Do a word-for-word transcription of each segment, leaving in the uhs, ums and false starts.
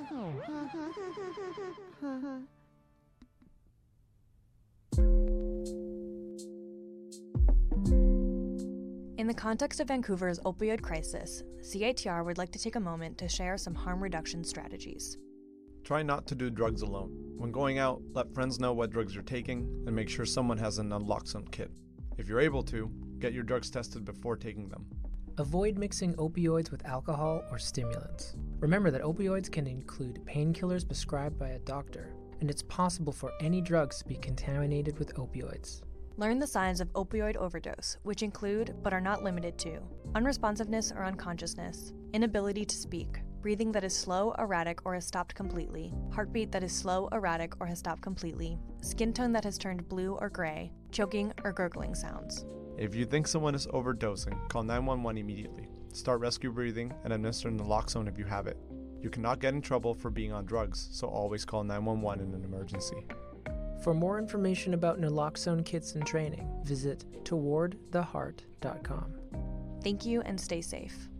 In the context of Vancouver's opioid crisis, C I T R would like to take a moment to share some harm reduction strategies. Try not to do drugs alone. When going out, let friends know what drugs you're taking and make sure someone has a naloxone kit. If you're able to, get your drugs tested before taking them. Avoid mixing opioids with alcohol or stimulants. Remember that opioids can include painkillers prescribed by a doctor, and it's possible for any drugs to be contaminated with opioids. Learn the signs of opioid overdose, which include, but are not limited to, unresponsiveness or unconsciousness, inability to speak, breathing that is slow, erratic, or has stopped completely, heartbeat that is slow, erratic, or has stopped completely, skin tone that has turned blue or gray, choking or gurgling sounds. If you think someone is overdosing, call nine one one immediately. Start rescue breathing and administer naloxone if you have it. You cannot get in trouble for being on drugs, so always call nine one one in an emergency. For more information about naloxone kits and training, visit toward the heart dot com. Thank you and stay safe.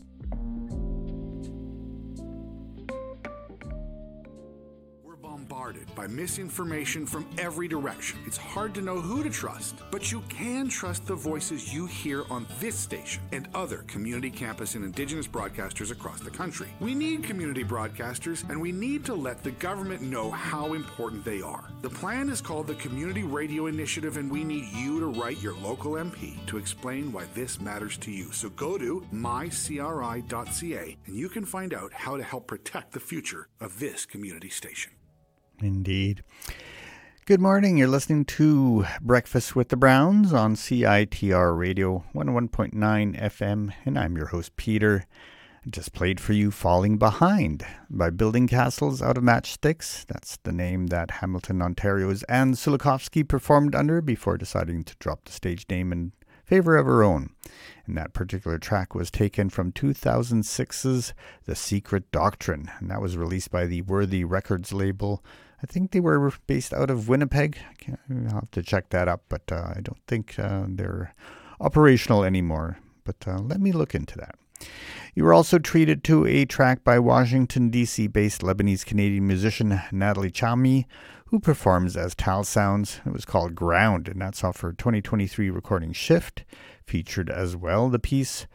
Bombarded by misinformation from every direction. It's hard to know who to trust, but you can trust the voices you hear on this station and other community campus and Indigenous broadcasters across the country. We need community broadcasters, and we need to let the government know how important they are. The plan is called the Community Radio Initiative, and we need you to write your local M P to explain why this matters to you. So go to my c r i dot c a and you can find out how to help protect the future of this community station. Indeed. Good morning. You're listening to Breakfast with the Browns on C I T R Radio one oh one point nine F M, and I'm your host, Peter. I just played for you Falling Behind by Building Castles Out of Matchsticks. That's the name that Hamilton, Ontario's Anne Sulikovsky performed under before deciding to drop the stage name in favor of her own. And that particular track was taken from two thousand six's The Secret Doctrine, and that was released by the Worthy Records label. I think they were based out of Winnipeg. I'll have to check that up, but uh, I don't think uh, they're operational anymore. But uh, let me look into that. You were also treated to a track by Washington, D C-based Lebanese-Canadian musician Natalie Chami, who performs as Tal Sounds. It was called Ground, and that's off her twenty twenty-three recording Shift. Featured as well the piece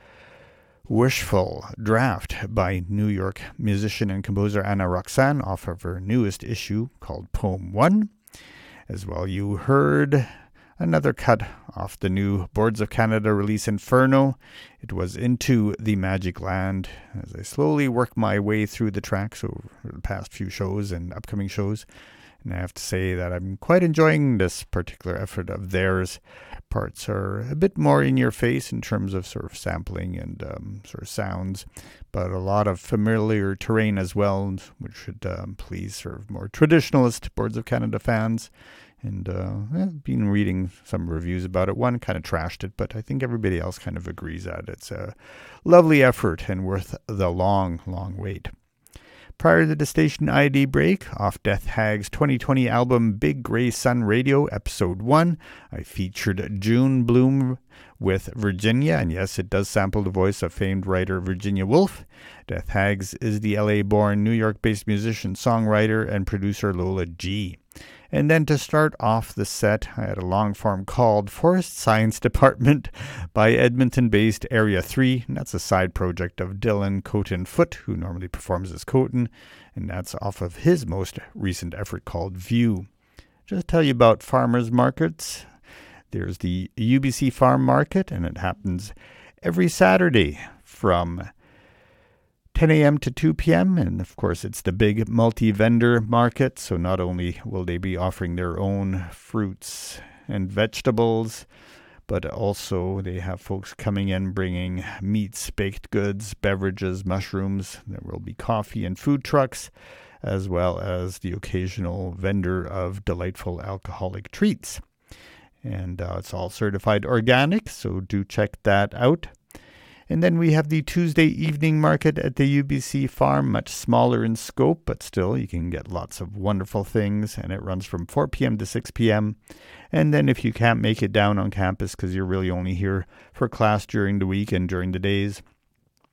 Wishful Draft by New York musician and composer Anna Roxanne off of her newest issue called Poem one. As well, you heard another cut off the new Boards of Canada release Inferno. It was Into the Magic Land. As I slowly work my way through the tracks over the past few shows and upcoming shows, and I have to say that I'm quite enjoying this particular effort of theirs. Parts are a bit more in your face in terms of sort of sampling and um, sort of sounds, but a lot of familiar terrain as well, which should um, please sort of more traditionalist Boards of Canada fans. And uh, I've been reading some reviews about it. One kind of trashed it, but I think everybody else kind of agrees that it's a lovely effort and worth the long, long wait. Prior to the station I D break, off Death Hag's twenty twenty album Big Grey Sun Radio, Episode one, I featured June Bloom with Virginia, and yes, it does sample the voice of famed writer Virginia Woolf. Death Hags is the L A-born, New York-based musician, songwriter, and producer Lola G. And then to start off the set, I had a long form called Forest Science Department by Edmonton-based Area three. And that's a side project of Dylan Coton Foot, who normally performs as Coton. And that's off of his most recent effort called View. Just tell you about farmers markets. There's the U B C Farm Market, and it happens every Saturday from ten a.m. to two p.m. And of course, it's the big multi-vendor market. So not only will they be offering their own fruits and vegetables, but also they have folks coming in bringing meats, baked goods, beverages, mushrooms. There will be coffee and food trucks, as well as the occasional vendor of delightful alcoholic treats. And uh, it's all certified organic, so do check that out. And then we have the Tuesday evening market at the U B C Farm, much smaller in scope, but still you can get lots of wonderful things, and it runs from four p.m. to six p.m. And then if you can't make it down on campus because you're really only here for class during the week and during the days,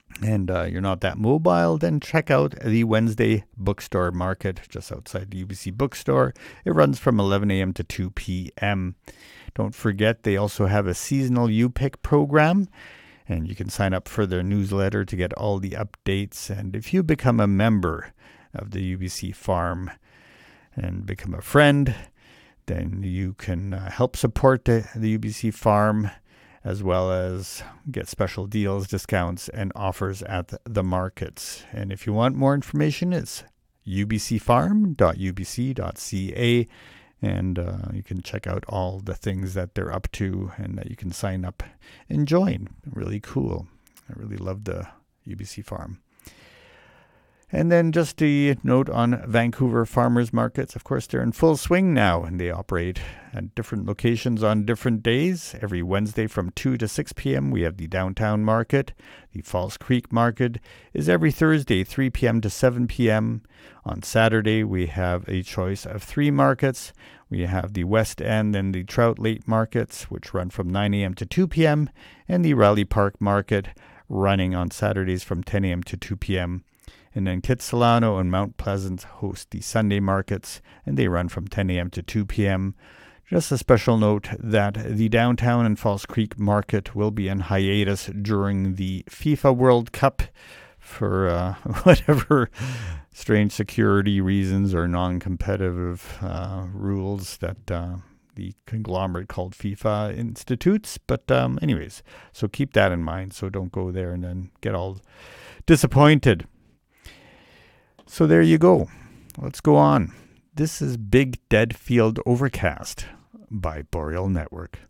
and uh, you're not that mobile, then check out the Wednesday Bookstore Market just outside the U B C Bookstore. It runs from eleven a.m. to two p.m. Don't forget, they also have a seasonal U-Pick program, and you can sign up for their newsletter to get all the updates. And if you become a member of the U B C Farm and become a friend, then you can uh, help support the, the U B C Farm, as well as get special deals, discounts, and offers at the markets. And if you want more information, it's u b c farm dot u b c dot c a, and uh, you can check out all the things that they're up to and that you can sign up and join. Really cool. I really love the U B C Farm. And then just a note on Vancouver farmers markets. Of course, they're in full swing now, and they operate at different locations on different days. Every Wednesday from two to six p.m. we have the downtown market. The False Creek market is every Thursday, three p.m. to seven p.m. On Saturday, we have a choice of three markets. We have the West End and the Trout Lake markets, which run from nine a.m. to two p.m., and the Raleigh Park market running on Saturdays from ten a.m. to two p.m. And then Kitsilano and Mount Pleasant host the Sunday markets, and they run from ten a.m. to two p.m. Just a special note that the downtown and False Creek market will be on hiatus during the FIFA World Cup for uh, whatever strange security reasons or non-competitive uh, rules that uh, the conglomerate called FIFA institutes. But um, anyways, so keep that in mind. So don't go there and then get all disappointed. So there you go. Let's go on. This is Big Dead Field Overcast by Boreal Network.